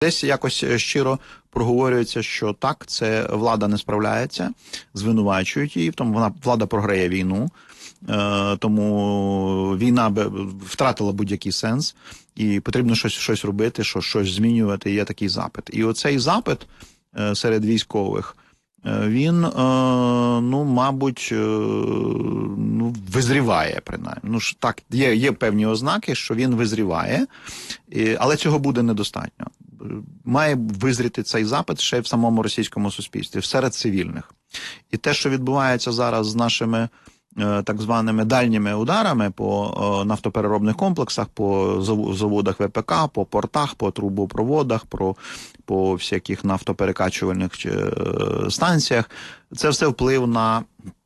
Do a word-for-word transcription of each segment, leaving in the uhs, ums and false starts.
Десь якось щиро проговорюється, що так, це влада не справляється, звинувачують її, тому вона влада програє війну, е, тому війна втратила будь-який сенс, і потрібно щось щось робити, що щось змінювати. Є такий запит. І оцей запит е, серед військових, е, він, е, ну, мабуть, е, ну, визріває принаймні. Ну ж так, є, є певні ознаки, що він визріває, і, але цього буде недостатньо. Має визріти цей запит ще й в самому російському суспільстві, серед цивільних. І те, що відбувається зараз з нашими е, так званими дальніми ударами по е, нафтопереробних комплексах, по заводах ВПК, по портах, по трубопроводах, по, по всяких нафтоперекачувальних е, станціях, це все вплив на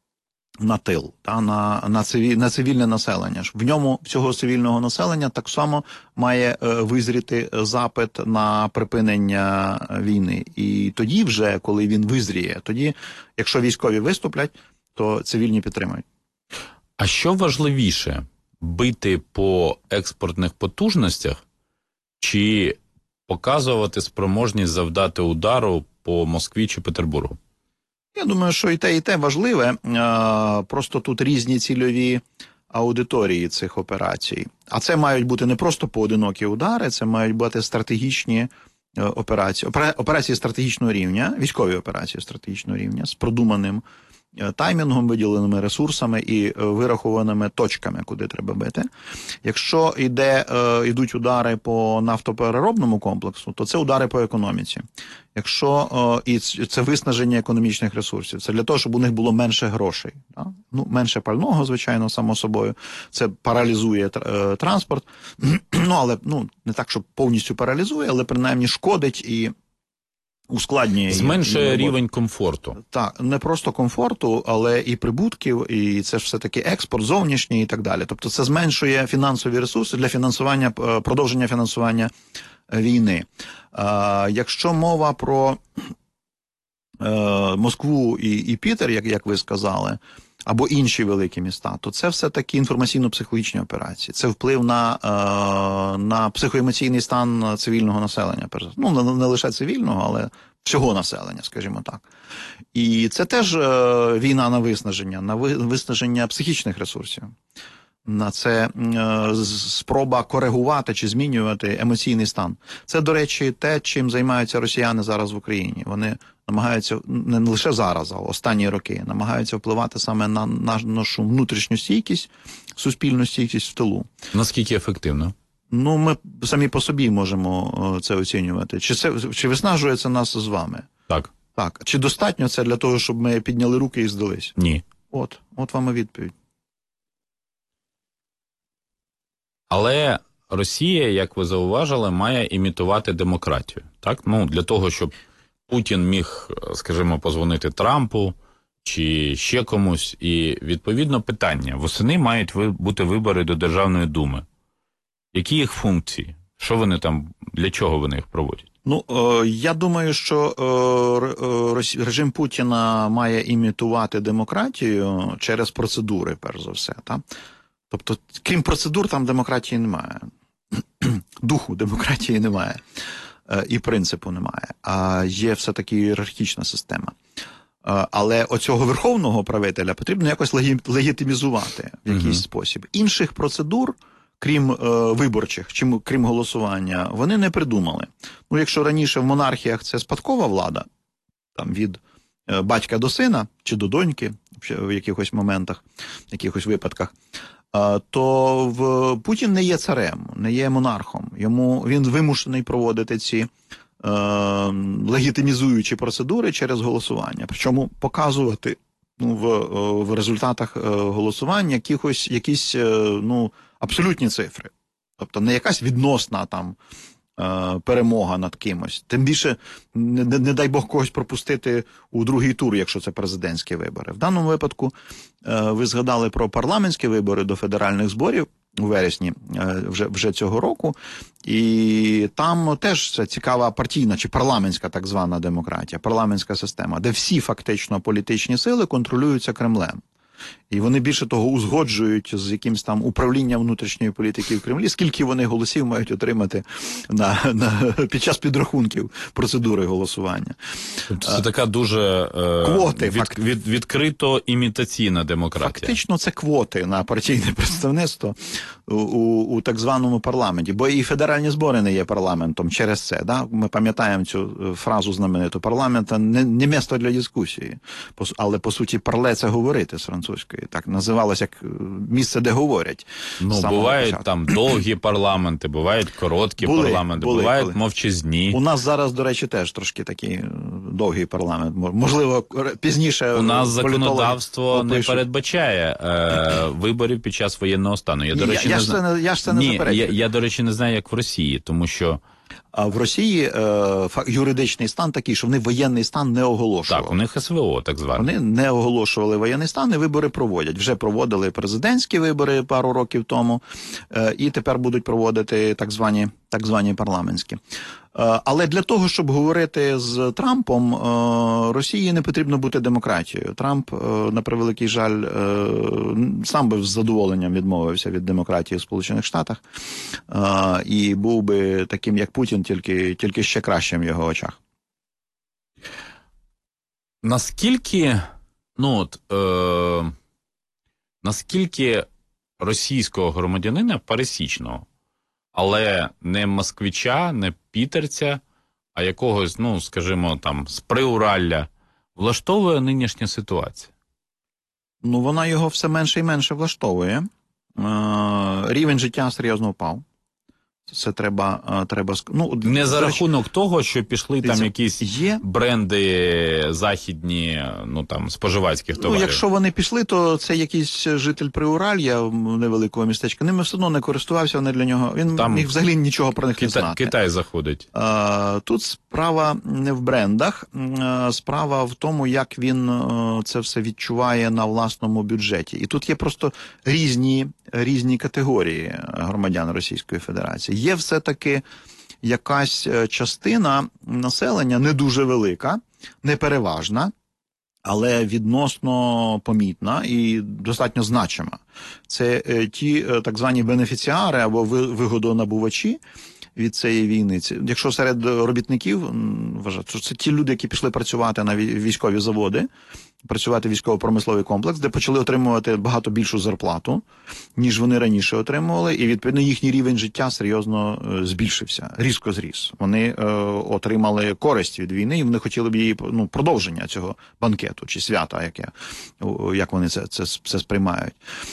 на тил, та, на, на, цивіль, на цивільне населення. В ньому, всього цивільного населення, так само має е, визріти запит на припинення війни. І тоді вже, коли він визріє, тоді, якщо військові виступлять, то цивільні підтримують. А що важливіше, бити по експортних потужностях чи показувати спроможність завдати удару по Москві чи Петербургу? Я думаю, що і те, і те важливе, просто тут різні цільові аудиторії цих операцій. А це мають бути не просто поодинокі удари, це мають бути стратегічні операції, операції стратегічного рівня, військові операції стратегічного рівня з продуманим таймінгом, виділеними ресурсами і вирахованими точками, куди треба бити. Якщо йде, е, йдуть удари по нафтопереробному комплексу, то це удари по економіці. Якщо е, і це виснаження економічних ресурсів, це для того, щоб у них було менше грошей. Да? Ну, менше пального, звичайно, само собою. Це паралізує е, транспорт. Ну, але ну, не так, щоб повністю паралізує, але принаймні шкодить і ускладнює. Зменшує рівень комфорту. Так, не просто комфорту, але і прибутків, і це ж все-таки експорт зовнішній і так далі. Тобто це зменшує фінансові ресурси для фінансування, продовження фінансування війни. А, якщо мова про е, Москву і, і Пітер, як, як ви сказали, або інші великі міста, то це все-таки інформаційно-психологічні операції. Це вплив на, е, на психоемоційний стан цивільного населення. Ну, не, не лише цивільного, але всього населення, скажімо так. І це теж е, війна на виснаження, на виснаження психічних ресурсів. На це е, спроба коригувати чи змінювати емоційний стан. Це, до речі, те, чим займаються росіяни зараз в Україні. Вони намагаються, не лише зараз, а останні роки, намагаються впливати саме на нашу внутрішню стійкість, суспільну стійкість в тилу. Наскільки ефективно? Ну, ми самі по собі можемо це оцінювати. Чи це, чи виснажує це нас з вами? Так. Так. Чи достатньо це для того, щоб ми підняли руки і здались? Ні. От, от вам і відповідь. Але Росія, як ви зауважили, має імітувати демократію. Так? Ну, для того, щоб Путін міг, скажімо, позвонити Трампу чи ще комусь. І, відповідно, питання. Восени мають бути вибори до Державної Думи. Які їх функції? Що вони там, для чого вони їх проводять? Ну, е, я думаю, що е, режим Путіна має імітувати демократію через процедури, перш за все. Так? Тобто, крім процедур, там демократії немає. Духу демократії немає. І принципу немає. А є все-таки ієрархічна система. Але оцього верховного правителя потрібно якось легітимізувати в якийсь uh-huh. спосіб. Інших процедур, крім е, виборчих, чим, крім голосування, вони не придумали. Ну, якщо раніше в монархіях це спадкова влада, там від е, батька до сина, чи до доньки, в якихось моментах, в якихось випадках, то в Путін не є царем, не є монархом. Йому він вимушений проводити ці е, легітимізуючі процедури через голосування. Причому показувати ну, в, в результатах голосування якихось, якісь ну, абсолютні цифри. Тобто не якась відносна там перемога над кимось. Тим більше, не, не, не дай Бог когось пропустити у другий тур, якщо це президентські вибори. В даному випадку ви згадали про парламентські вибори до федеральних зборів у вересні вже, вже цього року. І там теж це цікава партійна чи парламентська так звана демократія, парламентська система, де всі фактично політичні сили контролюються Кремлем. І вони, більше того, узгоджують з якимось там управлінням внутрішньої політики в Кремлі, скільки вони голосів мають отримати на, на, під час підрахунків процедури голосування. Тобто це така дуже е, Квоти, від, факт... від, відкрито імітаційна демократія. Фактично це квоти на партійне представництво у, у, у так званому парламенті. Бо і федеральні збори не є парламентом через це. Да? Ми пам'ятаємо цю фразу знамениту. Парламент не, не місто для дискусії. Але, по суті, парле – це говорити з французької. Так називалось як місце, де говорять. Ну, бувають початку. Там довгі парламенти, бувають короткі були, парламенти, були, бувають були. мовчазні. У нас зараз, до речі, теж трошки такий довгий парламент. Можливо, пізніше у нас законодавство не передбачає е, виборів під час воєнного стану. Я, до речі, я, не ж, це не, я ж це не Ні, заперечую. Я, я, до речі, не знаю, як в Росії, тому що а в Росії е, юридичний стан такий, що вони воєнний стан не оголошували. Так, у них ес ве о, так зване. Вони не оголошували воєнний стан і вибори проводять. Вже проводили президентські вибори пару років тому, е, і тепер будуть проводити так звані, так звані парламентські. Е, але для того, щоб говорити з Трампом, е, Росії не потрібно бути демократією. Трамп, е, на превеликий жаль, е, сам би з задоволенням відмовився від демократії в Сполучених Штатах е, і був би таким, як Путін, тільки, тільки ще кращим в його очах. Наскільки, ну от, е, наскільки російського громадянина пересічного, але не москвича, не пітерця, а якогось, ну, скажімо, там, з Приуралля, влаштовує нинішня ситуація? Ну, вона його все менше і менше влаштовує. Е, рівень життя серйозно впав. Це треба, треба ну, не за рахунок того, що пішли там якісь є бренди західні, ну там споживацьких товарів. Ну, якщо вони пішли, то це якийсь житель Приуралья, невеликого містечка. Ними все одно не користувався, вони для нього. Він там міг взагалі нічого про них Кита... не знати. Китай заходить. А, тут справа не в брендах, а справа в тому, як він а, це все відчуває на власному бюджеті. І тут є просто різні, різні категорії громадян Російської Федерації. Є все-таки якась частина населення, не дуже велика, не переважна, але відносно помітна і достатньо значима. Це ті так звані бенефіціари або вигодонабувачі від цієї війни. Якщо серед робітників, вважаю, що це ті люди, які пішли працювати на військові заводи, працювати в військово-промисловий комплекс, де почали отримувати багато більшу зарплату, ніж вони раніше отримували, і, відповідно, їхній рівень життя серйозно е, збільшився, різко зріс. Вони е, отримали користь від війни, і вони хотіли б її, ну, продовження цього банкету чи свята, яке, як вони це, це, це сприймають.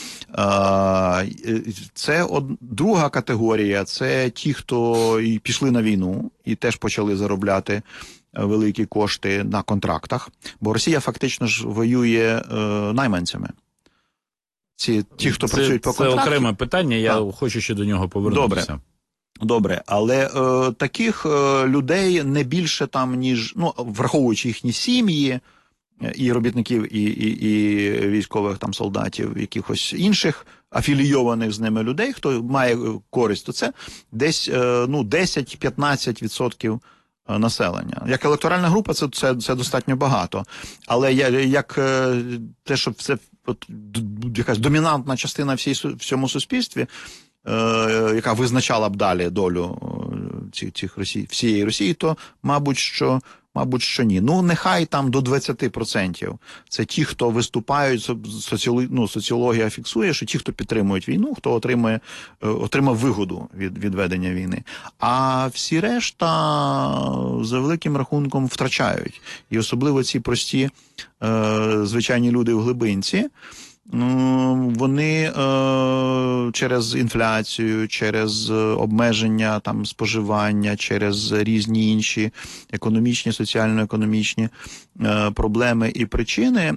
Е, це од... друга категорія, це ті, хто і пішли на війну, і теж почали заробляти великі кошти на контрактах, бо Росія фактично ж воює е, найманцями. Ці, ті, хто це, працюють по контрактах. Це окреме питання, я так. хочу ще до нього повернутися. Добре, Добре. але е, таких е, людей не більше там, ніж, ну, враховуючи їхні сім'ї, і робітників, і, і, і військових там солдатів, якихось інших афілійованих з ними людей, хто має користь, то це десь е, ну, десять-п'ятнадцять відсотків населення. Як електоральна група, це, це, це достатньо багато. Але я, як те, що це от, якась домінантна частина всій, в цьому суспільстві, е, яка визначала б далі долю цих, цих Росії, всієї Росії, то, мабуть, що Мабуть, що ні. Ну, нехай там до двадцять відсотків. Це ті, хто виступають, соціологія, ну, соціологія фіксує, що ті, хто підтримують війну, хто отримує, отримав вигоду від, від ведення війни. А всі решта за великим рахунком втрачають. І особливо ці прості, е, звичайні люди в глибинці, вони е, через інфляцію, через обмеження там споживання, через різні інші економічні, соціально-економічні е, проблеми і причини, е,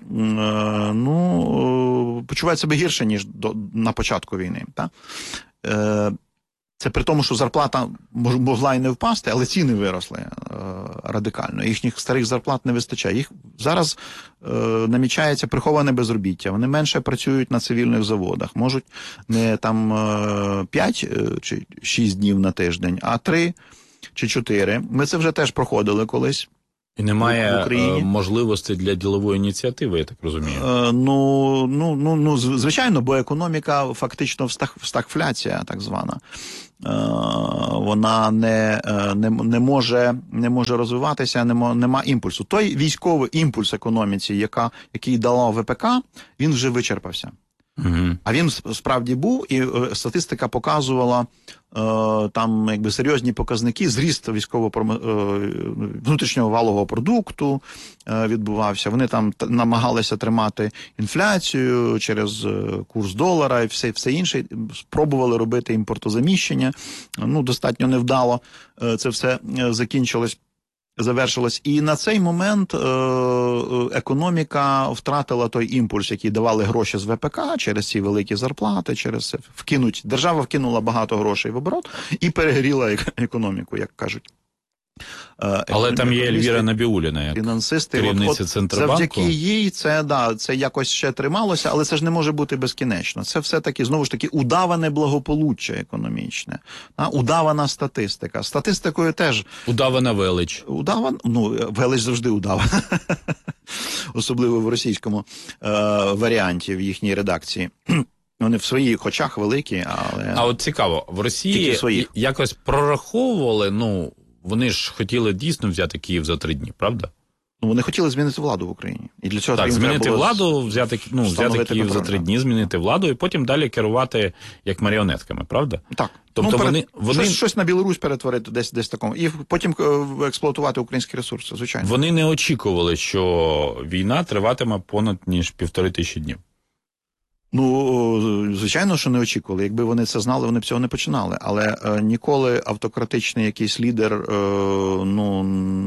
ну, почувають себе гірше, ніж до, на початку війни. Так? Е, Це при тому, що зарплата могла і не впасти, але ціни виросли е, радикально. Їхніх старих зарплат не вистачає. Їх зараз е, намічається приховане безробіття. Вони менше працюють на цивільних заводах. Можуть не там е, п'ять чи шість днів на тиждень, а три чи чотири. Ми це вже теж проходили колись. І немає в Україні. можливості для ділової ініціативи, я так розумію. Е, ну, ну, ну, ну, звичайно, бо економіка фактично стагфляція, так звана. Е, вона не, не, не, може, не може розвиватися, нема, нема імпульсу. Той військовий імпульс економіці, яка, який дала ВПК, він вже вичерпався. Угу. А він справді був, і статистика показувала е, там якби серйозні показники, зріст військово е, внутрішнього валового продукту е, відбувався. Вони там намагалися тримати інфляцію через курс долара і все, все інше. Спробували робити імпортозаміщення. Ну, достатньо невдало е, це все закінчилось. Завершилось. І на цей момент е, економіка втратила той імпульс, який давали гроші з ВПК через ці великі зарплати, через це вкинуть. Держава вкинула багато грошей в оборот і перегріла економіку, як кажуть. Е, Але там є Ельвіра Набіуліна, як фінансисти. керівниця От, Центробанку. Завдяки їй це, да, це якось ще трималося, але це ж не може бути безкінечно. Це все-таки, знову ж таки, удаване благополуччя економічне, да, удавана статистика. Статистикою теж... Удавана велич. Удаван, ну, велич завжди удавана. Особливо в російському е, варіанті, в їхній редакції. Вони в своїх очах великі, але... А от цікаво, в Росії якось прораховували, ну, вони ж хотіли дійсно взяти Київ за три дні, правда? Ну, вони хотіли змінити владу в Україні. І для цього так, змінити владу, взяти, ну, взяти Київ контроль, за три дні, змінити владу, і потім далі керувати як маріонетками, правда? Так. Тобто ну, вони, вони... Щось, щось на Білорусь перетворити десь, десь такому. І потім експлуатувати українські ресурси, звичайно. Вони не очікували, що війна триватиме понад ніж півтори тисячі днів. Ну, звичайно, що не очікували. Якби вони це знали, вони б цього не починали. Але е, ніколи автократичний якийсь лідер е, ну,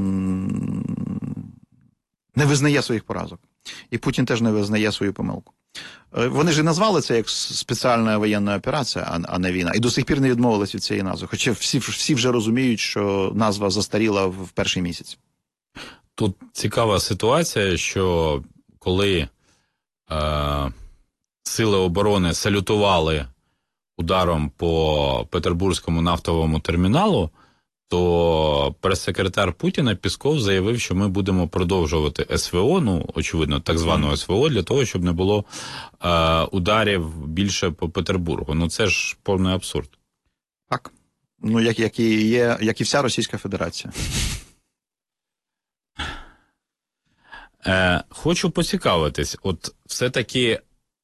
не визнає своїх поразок. І Путін теж не визнає свою помилку. Е, вони ж і назвали це як спеціальна воєнна операція, а, а не війна. І до сих пір не відмовились від цієї назви. Хоча всі, всі вже розуміють, що назва застаріла в перший місяць. Тут цікава ситуація, що коли... Е... Сили оборони салютували ударом по Петербурзькому нафтовому терміналу, то прес-секретар Путіна Пісков заявив, що ми будемо продовжувати ес ве о, ну, очевидно, так звану ес ве о, для того, щоб не було е, ударів більше по Петербургу. Ну, це ж повний абсурд. Так. Ну, як, як, і, є, як і вся Російська Федерація. Е, хочу поцікавитись, от все-таки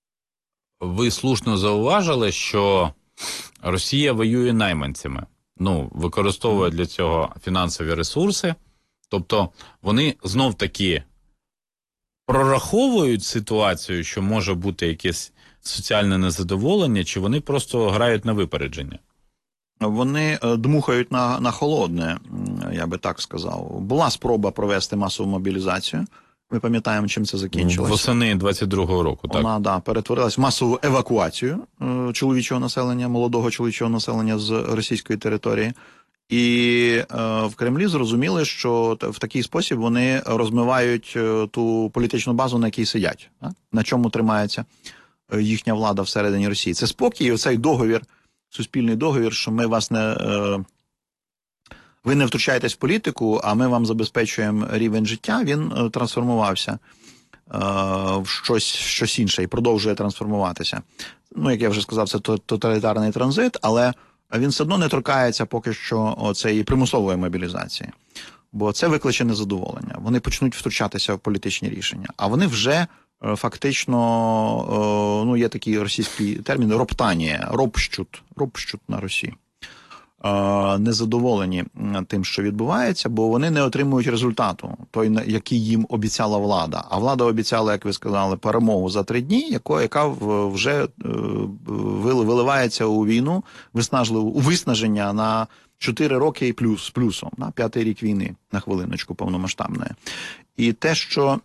ви слушно зауважили, що Росія воює найманцями. Ну, використовує для цього фінансові ресурси. Тобто вони знов-таки прораховують ситуацію, що може бути якесь соціальне незадоволення, чи вони просто грають на випередження? Вони дмухають на, на холодне, я би так сказав. Була спроба провести масову мобілізацію. Ми пам'ятаємо, чим це закінчилося. Восени двадцять другого року, так. Вона, да, перетворилась в масову евакуацію е, чоловічого населення, молодого чоловічого населення з російської території. І е, в Кремлі зрозуміли, що в такий спосіб вони розмивають е, ту політичну базу, на якій сидять. Так? На чому тримається е, їхня влада всередині Росії. Це спокій, оцей договір, суспільний договір, що ми вас не... Е, ви не втручаєтесь в політику, а ми вам забезпечуємо рівень життя, він е, трансформувався е, в щось, щось інше і продовжує трансформуватися. Ну, як я вже сказав, це тоталітарний транзит, але він все одно не торкається поки що цієї примусової мобілізації. Бо це викличе незадоволення. Вони почнуть втручатися в політичні рішення. А вони вже е, фактично, е, ну, є такий російський термін, роптанія, робщут, робщут на Росії. Незадоволені тим, що відбувається, бо вони не отримують результату, той, який їм обіцяла влада. А влада обіцяла, як ви сказали, перемогу за три дні, яко, яка вже виливається у війну, виснажливу, у виснаження на чотири роки і плюс, плюсом, на п'ятий рік війни, на хвилиночку повномасштабної. І те, що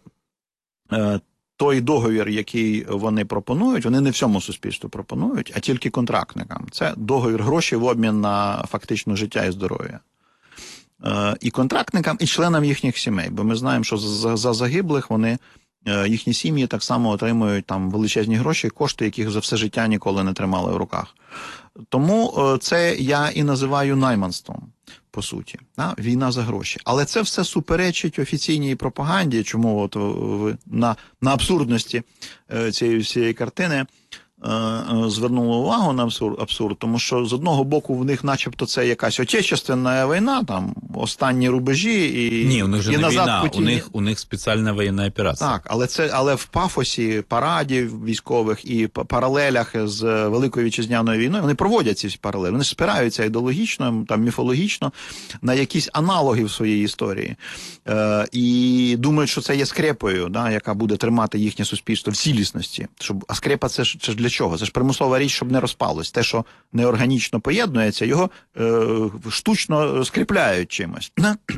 той договір, який вони пропонують, вони не всьому суспільству пропонують, а тільки контрактникам. Це договір грошей в обмін на фактично життя і здоров'я. Е, і контрактникам, і членам їхніх сімей. Бо ми знаємо, що за, за загиблих вони їхні сім'ї так само отримують там величезні гроші, кошти, яких за все життя ніколи не тримали в руках. Тому це я і називаю найманством, по суті, да? Війна за гроші. Але це все суперечить офіційній пропаганді, чому от ви на, на абсурдності цієї всієї картини звернули увагу на абсурд, абсурд, тому що з одного боку в них начебто це якась отечественна війна, там останні рубежі і Ні, у них же і не назад війна, путі... у них у них спеціальна воєнна операція. Так, але це але в пафосі парадів військових і паралелях з Великою Вітчизняною війною вони проводять ці паралелі. Вони спираються ідеологічно, там міфологічно на якісь аналоги в своїй історії. Е, і думають, що це є скрепою, да, яка буде тримати їхнє суспільство в цілісності. Щоб а скрепа це ж це ж для чого? Це ж примусова річ, щоб не розпалось. Те, що неорганічно поєднується, його е, штучно скріпляють чимось.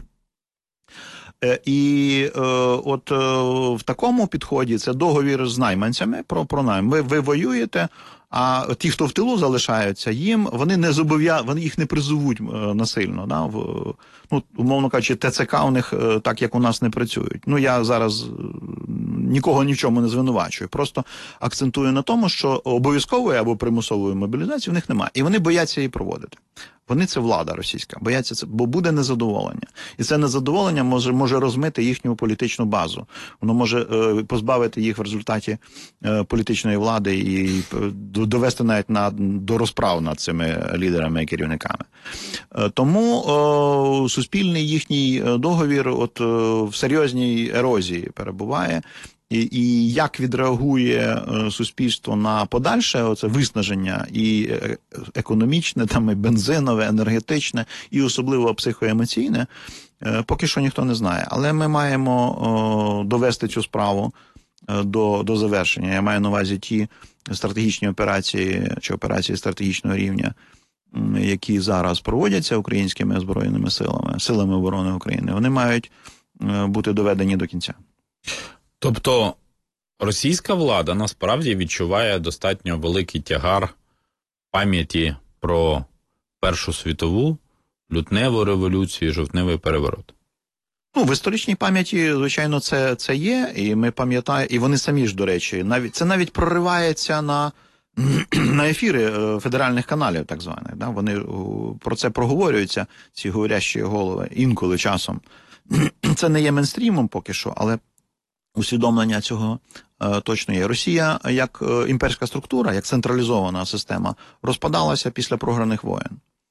Е, і е, от е, в такому підході це договір з найманцями про, про найм. Ви, ви воюєте, а ті, хто в тилу залишаються, їм вони не зобов'язані, вони їх не призовуть е, насильно. Да? В, ну, умовно кажучи, ТЦК у них е, так, як у нас, не працюють. Ну, я зараз нікого ні в чому не звинувачую. Просто акцентую на тому, що обов'язкової або примусової мобілізації в них немає. І вони бояться її проводити. Вони — це влада російська, бояться це, бо буде незадоволення. І це незадоволення може, може розмити їхню політичну базу. Воно може е, позбавити їх в результаті е, політичної влади і е, довести навіть на, до розправ над цими лідерами і керівниками. Е, тому е, суспільний їхній договір от, е, в серйозній ерозії перебуває. І, і як відреагує е, суспільство на подальше оце виснаження і економічне, там, і бензинове, енергетичне, і особливо психоемоційне, е, поки що ніхто не знає. Але ми маємо е, довести цю справу е, до, до завершення. Я маю на увазі ті стратегічні операції чи операції стратегічного рівня, які зараз проводяться українськими збройними силами, силами оборони України. Вони мають е, бути доведені до кінця. Тобто російська влада насправді відчуває достатньо великий тягар пам'яті про Першу світову, лютневу революцію, жовтневий переворот. Ну, в історичній пам'яті, звичайно, це, це є, і ми пам'ятаємо, і вони самі ж, до речі, навіть це навіть проривається на, на ефіри федеральних каналів, так званих. Да? Вони про це проговорюються, ці говорящі голови, інколи часом. Це не є мейнстрімом поки що, але усвідомлення цього е, точно є. Росія, як е, імперська структура, як централізована система, розпадалася після програних воєн.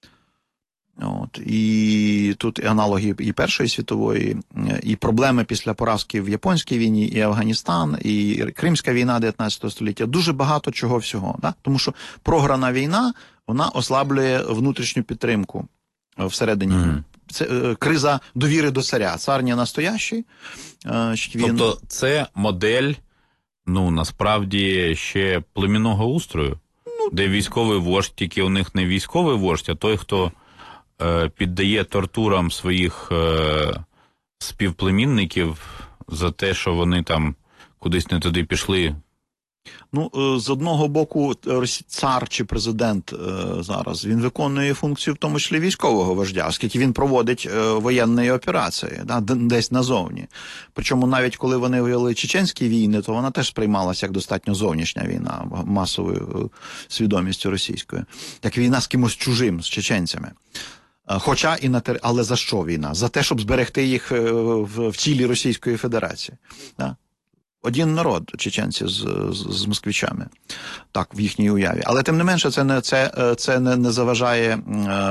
От. І тут і аналоги і Першої світової, і проблеми після поразки в Японській війні, і Афганістан, і Кримська війна дев'ятнадцятого століття. Дуже багато чого всього. Да? Тому що програна війна, вона ослаблює внутрішню підтримку всередині. Mm-hmm. Це е, криза довіри до царя. Цар не настоящий. Е, він... Тобто це модель, ну, насправді, ще племінного устрою, ну, де військовий вождь, тільки у них не військовий вождь, а той, хто е, піддає тортурам своїх е, співплемінників за те, що вони там кудись не туди пішли. Ну, з одного боку, цар чи президент зараз, він виконує функцію в тому числі військового вождя, оскільки він проводить воєнні операції, да, десь назовні. Причому навіть коли вони вели чеченські війни, то вона теж сприймалася як достатньо зовнішня війна, масовою свідомістю російською. Як війна з кимось чужим, з чеченцями. Хоча і на тер... Але за що війна? За те, щоб зберегти їх в, в тілі Російської Федерації. Да? Один народ, чеченці з, з, з москвичами, так, в їхній уяві. Але тим не менше, це не, це, це не, не заважає е,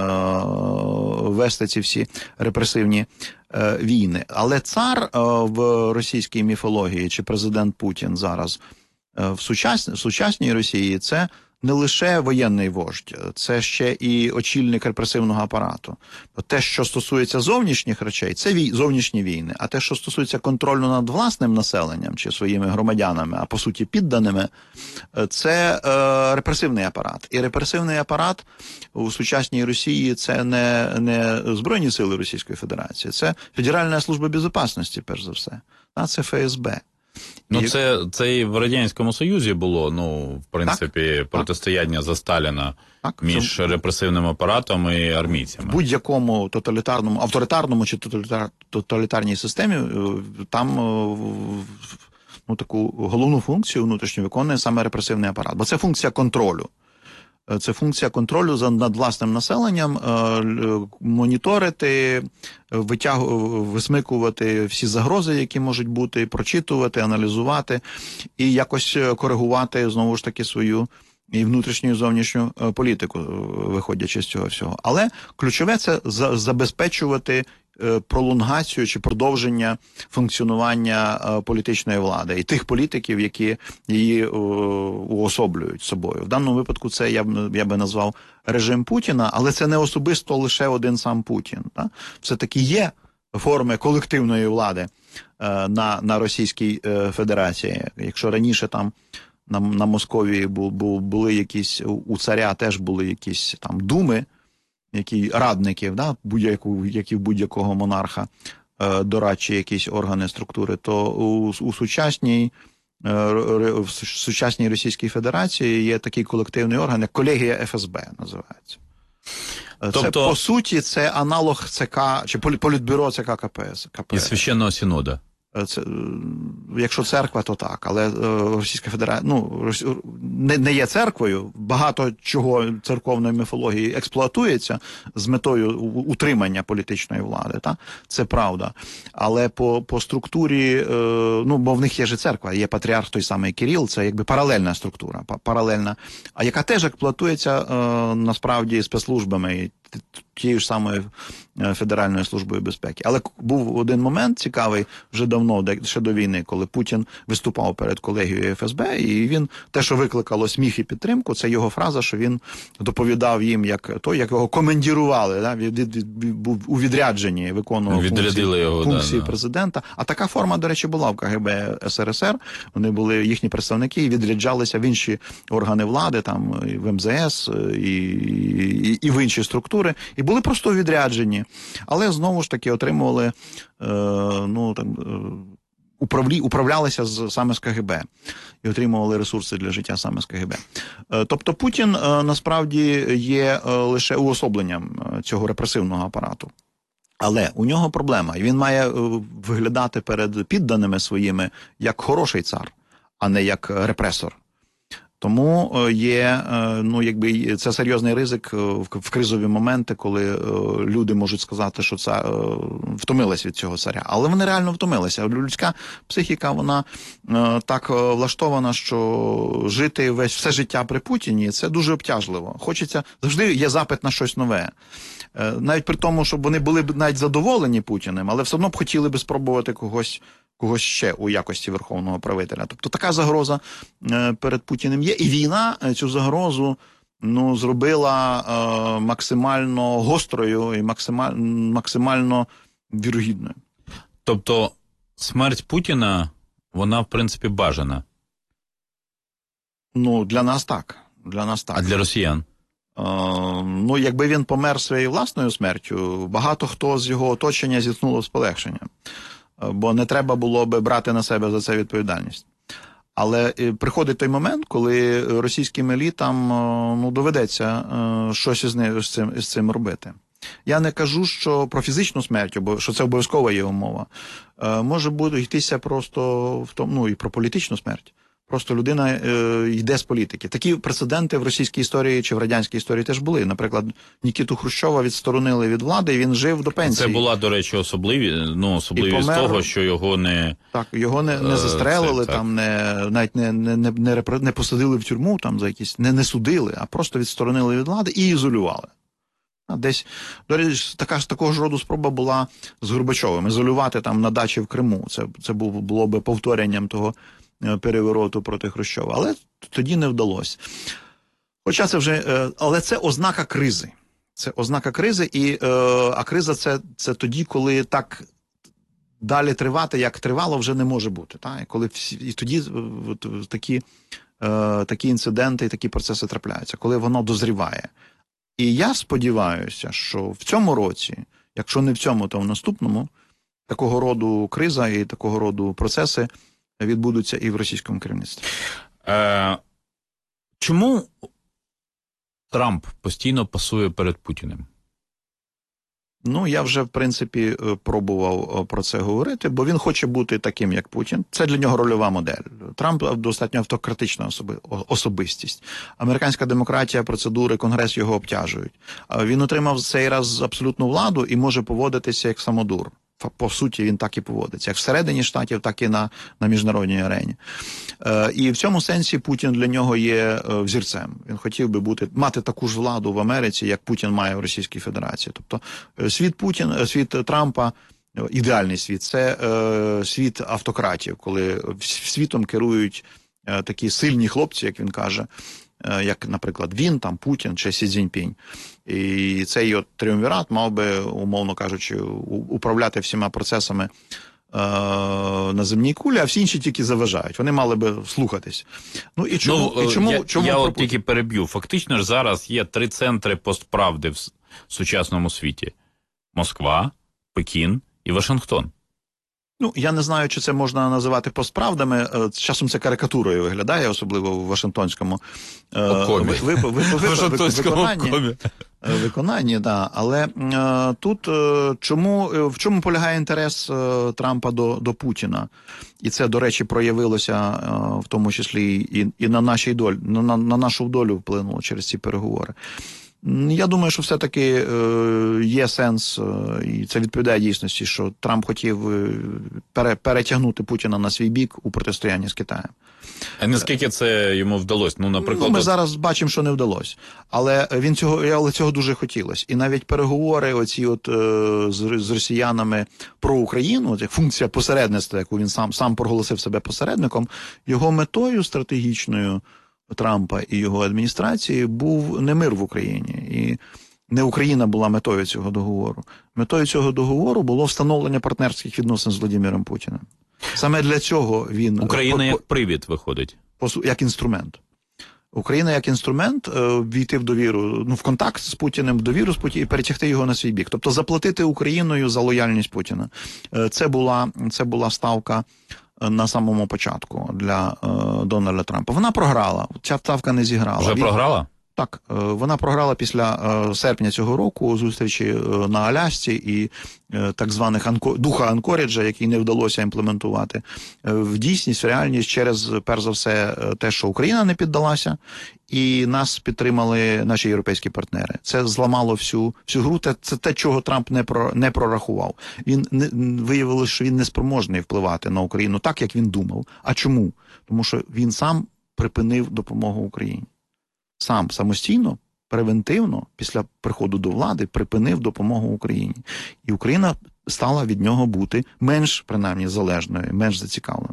вести ці всі репресивні е, війни. Але цар е, в російській міфології, чи президент Путін зараз е, в, сучасні, в сучасній Росії, це не лише воєнний вождь, це ще і очільник репресивного апарату. Те, що стосується зовнішніх речей, це вій... зовнішні війни, а те, що стосується контролю над власним населенням чи своїми громадянами, а по суті підданими, це е, репресивний апарат. І репресивний апарат у сучасній Росії – це не, не Збройні сили Російської Федерації, це Федеральна служба безпеки, перш за все, а це Ф С Б. Ну, це, це і в Радянському Союзі було, ну, в принципі, так, протистояння так. за Сталіна так, між це... репресивним апаратом і армійцями. В будь-якому тоталітарному, авторитарному чи тоталітар, тоталітарній системі там ну, таку головну функцію внутрішню виконує саме репресивний апарат. Бо це функція контролю. Це функція контролю за над власним населенням, моніторити, витяг... висмикувати всі загрози, які можуть бути, прочитувати, аналізувати і якось коригувати, знову ж таки, свою і внутрішню, і зовнішню політику, виходячи з цього всього. Але ключове – це забезпечувати пролонгацію чи продовження функціонування політичної влади і тих політиків, які її уособлюють собою. В даному випадку це я б, я би назвав режим Путіна, але це не особисто лише один сам Путін. Так? Все-таки є форми колективної влади на, на Російській Федерації. Якщо раніше там на, на Московії бу, бу, були якісь, у царя теж були якісь там думи, які радників, да, будь-яку, як і в будь-якого монарха, е, дорадчі якісь органи структури, то у, у сучасній, е, в сучасній Російській Федерації є такий колективний орган, як колегія еф ес бе називається. Тобто, це, по суті, це аналог ЦК, чи політбюро ЦК ка пе ес. І Священного Синоду. Це, якщо церква, то так, але Російська Федерація, ну, не, не є церквою, багато чого церковної міфології експлуатується з метою утримання політичної влади, та? Це правда. Але по, по структурі, ну, бо в них є ж церква, є патріарх той самий Кирил, це якби паралельна структура, паралельна, а яка теж експлуатується насправді спецслужбами, тією ж самою Федеральною службою безпеки. Але був один момент цікавий вже давно, ще до війни, коли Путін виступав перед колегією еф ес бе, і він, те, що викликало сміх і підтримку, це його фраза, що він доповідав їм, як то, як його командірували, да, від, від, від, був у відрядженні, виконував функції, його, функції да, президента. А така форма, до речі, була в ка ге бе ес ер ес ер. Вони були їхні представники і відряджалися в інші органи влади, там, і в ем зе ес, і, і, і в інші структури, і були просто відряджені. Але знову ж таки отримували, е, ну, там, е, управлі, управлялися з, саме з ка ге бе і отримували ресурси для життя саме з ка ге бе. Е, тобто Путін е, насправді є е, лише уособленням цього репресивного апарату. Але у нього проблема, і він має е, виглядати перед підданими своїми як хороший цар, а не як репресор. Тому є, ну, якби, це серйозний ризик в кризові моменти, коли люди можуть сказати, що це втомились від цього царя. Але вони реально втомилися. Людська психіка, вона так влаштована, що жити весь все життя при Путіні – це дуже обтяжливо. Хочеться, завжди є запит на щось нове. Навіть при тому, щоб вони були б навіть задоволені Путіним, але все одно б хотіли б спробувати когось когось ще у якості верховного правителя. Тобто така загроза е, перед Путіним є. І війна цю загрозу, ну, зробила е, максимально гострою і максимально, максимально вірогідною. Тобто смерть Путіна, вона, в принципі, бажана? Ну, для нас так. Для нас так. А для росіян? Е, ну, якби він помер своєю власною смертю, багато хто з його оточення зіткнуло з полегшенням. Бо не треба було би брати на себе за це відповідальність. Але приходить той момент, коли російським елітам, ну, доведеться щось із ним, з цим, з цим робити. Я не кажу, що про фізичну смерть, що це обов'язкова є умова. Може бути йтися просто в тому, ну, і про політичну смерть. Просто людина е, йде з політики. Такі прецеденти в російській історії чи в радянській історії теж були. Наприклад, Нікіту Хрущова відсторонили від влади, і він жив до пенсії. Це була, до речі, особливі, ну, особливість помер... того, що його не... Так, його не, не застрелили, це, там, не, навіть не, не, не, не, не посадили в тюрму, там, за якісь, не, не судили, а просто відсторонили від влади і ізолювали. А десь, до речі, така ж такого ж роду спроба була з Горбачовим. Ізолювати там на дачі в Криму. Це, це було, було би повторенням того перевороту проти Хрущова. Але тоді не вдалося. Хоча це вже, але це ознака кризи. Це ознака кризи, і, а криза це, це тоді, коли так далі тривати, як тривало, вже не може бути. Так? І, коли всі, і тоді от, такі, такі інциденти і такі процеси трапляються, коли воно дозріває. І я сподіваюся, що в цьому році, якщо не в цьому, то в наступному, такого роду криза і такого роду процеси відбудуться і в російському керівництві. Е, чому Трамп постійно пасує перед Путіним? Ну, я вже, в принципі, пробував про це говорити, бо він хоче бути таким, як Путін. Це для нього рольова модель. Трамп достатньо автократична особи, особистість. Американська демократія, процедури, Конгрес його обтяжують. Він отримав цей раз абсолютну владу і може поводитися як самодур. По суті, він так і поводиться, як всередині штатів, так і на, на міжнародній арені. Е, і в цьому сенсі Путін для нього є е, взірцем. Він хотів би бути, мати таку ж владу в Америці, як Путін має в Російській Федерації. Тобто е, світ Путін, е, світ Трампа, е, ідеальний світ, це е, світ автократів, коли світом керують е, такі сильні хлопці, як він каже, е, як, наприклад, він, там, Путін чи Сі Цзіньпінь. І цей от тріумвірат мав би, умовно кажучи, управляти всіма процесами е, на земній кулі, а всі інші тільки заважають. Вони мали би слухатись. Ну і чому? Ну, і чому, я чому я про от тільки переб'ю. Фактично ж зараз є три центри постправди в сучасному світі. Москва, Пекін і Вашингтон. Ну, я не знаю, чи це можна називати постправдами. Часом це карикатурою виглядає, особливо в Вашингтонському окомі. Ви, ви, ви, ви, виконанні. Виконанні, да. Але е, тут е, чому, в чому полягає інтерес е, Трампа до, до Путіна? І це, до речі, проявилося е, в тому числі і, і на нашій долі, на, на нашу долю вплинуло через ці переговори. Я думаю, що все-таки е, є сенс, е, і це відповідає дійсності, що Трамп хотів е, пере, перетягнути Путіна на свій бік у протистоянні з Китаєм. А наскільки це йому вдалося? Ну, наприклад, ну, ми от... зараз бачимо, що не вдалося. Але він цього, але цього дуже хотілося. І навіть переговори оці от е, з, з росіянами про Україну, от як функція посередництва, яку він сам сам проголосив себе посередником, його метою стратегічною Трампа і його адміністрації був не мир в Україні. І не Україна була метою цього договору. Метою цього договору було встановлення партнерських відносин з Владимиром Путіним. Саме для цього він... Україна як привід виходить. Як інструмент. Україна як інструмент війти в довіру, ну, в контакт з Путіним, в довіру з Путіним і перетягти його на свій бік. Тобто заплатити Україною за лояльність Путіна. Це була, це була ставка на самому початку для е, Дональда Трампа. Вона програла. Ця ставка не зіграла. Вже Він... програла? Так. Е, вона програла після е, серпня цього року зустрічі е, на Алясці і е, так званих анко... духа Анкоріджа, який не вдалося імплементувати е, в дійсність, в реальність через, перш за все, те, що Україна не піддалася, і нас підтримали наші європейські партнери. Це зламало всю, всю гру. Це, це те, чого Трамп не, про, не прорахував. Він не, виявилося, що він не спроможний впливати на Україну так, як він думав. А чому? Тому що він сам припинив допомогу Україні. Сам, самостійно, превентивно, після приходу до влади, припинив допомогу Україні. І Україна стала від нього бути менш, принаймні, залежною, менш зацікавленою.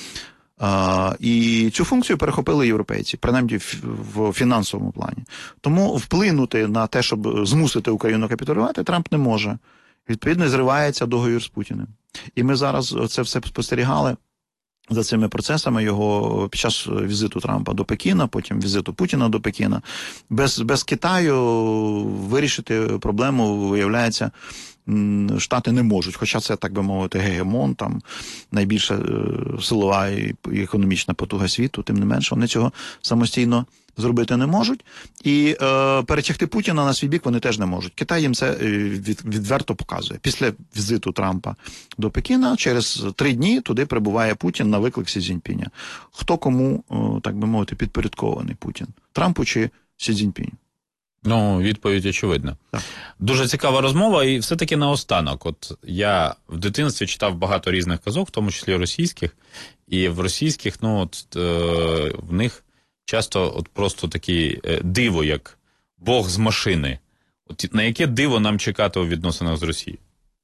Uh, і цю функцію перехопили європейці, принаймні в, в фінансовому плані. Тому вплинути на те, щоб змусити Україну капітулювати, Трамп не може. Відповідно, зривається договір з Путіним. І ми зараз це все спостерігали за цими процесами його під час візиту Трампа до Пекіна, потім візиту Путіна до Пекіна. Без, без Китаю вирішити проблему, виявляється, Штати не можуть, хоча це, так би мовити, гегемон, там найбільша е, силова і економічна потуга світу, тим не менше, вони цього самостійно зробити не можуть. І е, перетягти Путіна на свій бік вони теж не можуть. Китай їм це від, відверто показує. Після візиту Трампа до Пекіна через три дні туди прибуває Путін на виклик Сі Цзіньпіня. Хто кому, е, так би мовити, підпорядкований Путін? Трампу чи Сі Цзіньпіню? Ну, відповідь очевидна. Так. Дуже цікава розмова, і все-таки наостанок. От я в дитинстві читав багато різних казок, в тому числі російських, і в російських, ну, от, е, в них часто от просто такі е, диво, як Бог з машини. От на яке диво нам чекати у відносинах з Росією?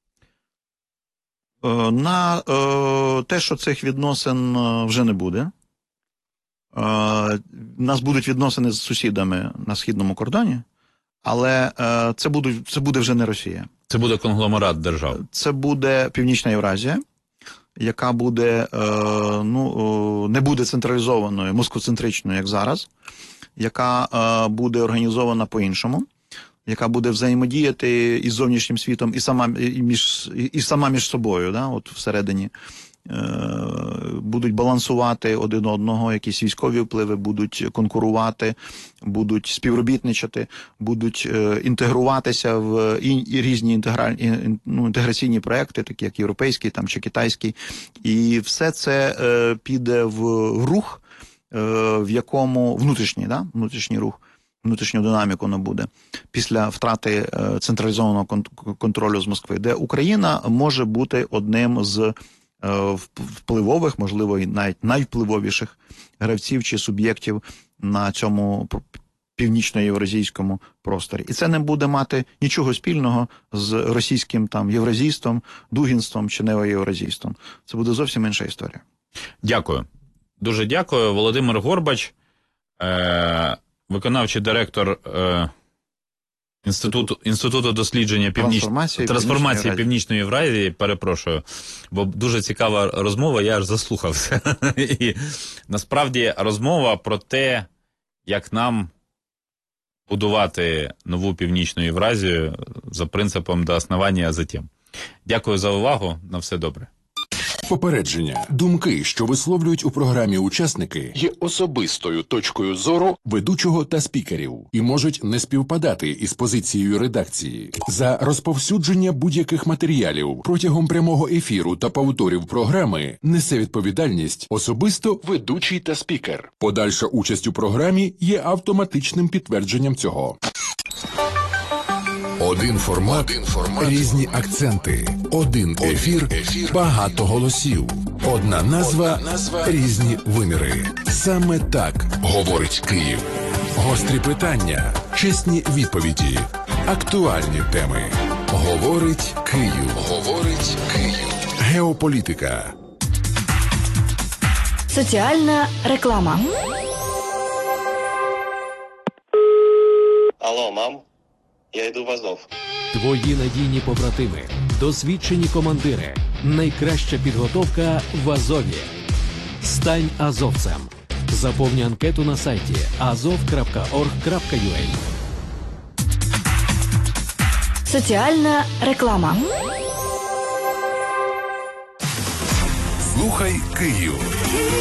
Е, на е, те, що цих відносин вже не буде. Uh, нас будуть відносини з сусідами на східному кордоні, але uh, це, будуть, це буде вже не Росія. Це буде конгломерат держав. Це буде Північна Євразія, яка буде, uh, ну, uh, не буде централізованою, москвоцентричною, як зараз, яка uh, буде організована по-іншому, яка буде взаємодіяти із зовнішнім світом і сама, і між, і сама між собою, да, от всередині будуть балансувати один одного, якісь військові впливи, будуть конкурувати, будуть співробітничати, будуть інтегруватися в і різні інтегральні, ну, інтеграційні проекти, такі як європейський там, чи китайський. І все це піде в рух, в якому внутрішній, да? внутрішній рух, внутрішню динаміку набуде після втрати централізованого контролю з Москви, де Україна може бути одним з впливових, можливо, і навіть найвпливовіших гравців чи суб'єктів на цьому північно-євразійському просторі. І це не буде мати нічого спільного з російським там євразійством, дугінством чи неоєвразійством. Це буде зовсім інша історія. Дякую. Дуже дякую. Володимир Горбач, е- виконавчий директор е- Інституту, Інституту дослідження північ... трансформації, трансформації Північної Євразії, перепрошую, бо дуже цікава розмова, я аж заслухався. І насправді розмова про те, як нам будувати нову Північну Євразію за принципом «до основання, а затем». Дякую за увагу, на все добре. Попередження. Думки, що висловлюють у програмі учасники, є особистою точкою зору ведучого та спікерів і можуть не співпадати із позицією редакції. За розповсюдження будь-яких матеріалів протягом прямого ефіру та повторів програми несе відповідальність особисто ведучий та спікер. Подальша участь у програмі є автоматичним підтвердженням цього. Один формат, Один формат, різні акценти, один ефір, ефір, багато голосів, одна назва, одна назва, різні виміри. Саме так говорить Київ. Гострі питання, чесні відповіді, актуальні теми. Говорить Київ. Говорить Київ. Геополітика. Соціальна реклама. Алло, мам. Я йду в Азов. Твої надійні побратими, досвідчені командири, найкраща підготовка в Азові. Стань азовцем. Заповни анкету на сайті азов крапка орг крапка ю а. Соціальна реклама. Слухай Київ.